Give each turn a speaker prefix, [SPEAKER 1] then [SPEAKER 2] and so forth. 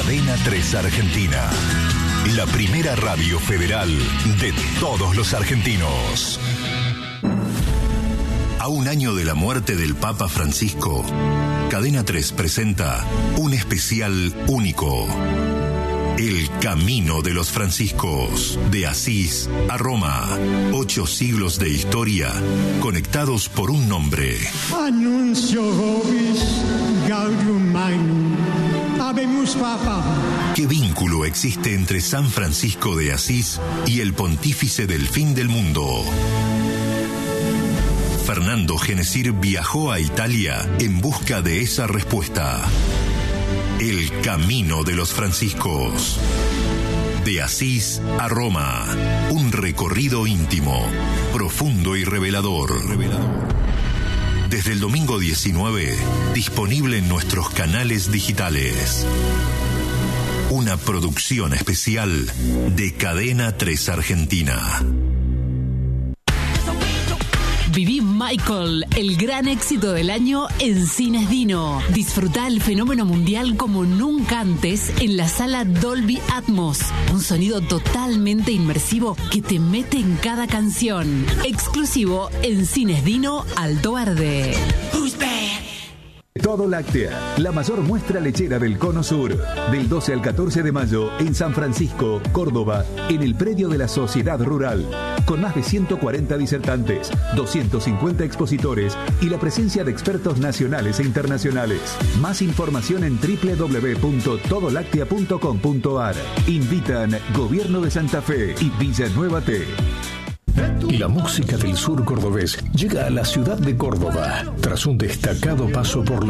[SPEAKER 1] Cadena 3 Argentina, la primera radio federal de todos los argentinos. A un año de la muerte del Papa Francisco, Cadena 3 presenta un especial único. El Camino de los Franciscos, de Asís a Roma. 8 siglos de historia, conectados por un nombre.
[SPEAKER 2] Annuncio vobis gaudium magnum. Habemus Papa.
[SPEAKER 1] ¿Qué vínculo existe entre San Francisco de Asís y el pontífice del fin del mundo? Fernando Genesir viajó a Italia en busca de esa respuesta. El Camino de los Franciscos. De Asís a Roma. Un recorrido íntimo, profundo y revelador. Desde el domingo 19, disponible en nuestros canales digitales. Una producción especial de Cadena 3 Argentina.
[SPEAKER 3] Viví Michael, el gran éxito del año en Cines Dino. Disfruta el fenómeno mundial como nunca antes en la sala Dolby Atmos. Un sonido totalmente inmersivo que te mete en cada canción. Exclusivo en Cines Dino Alto Verde.
[SPEAKER 4] Todo Láctea, la mayor muestra lechera del Cono Sur. Del 12 al 14 de mayo en San Francisco, Córdoba, en el predio de la Sociedad Rural. Con más de 140 disertantes, 250 expositores y la presencia de expertos nacionales e internacionales. Más información en www.todolactea.com.ar. Invitan Gobierno de Santa Fe y Villanueva T.
[SPEAKER 5] La música del sur cordobés llega a la ciudad de Córdoba tras un destacado paso por la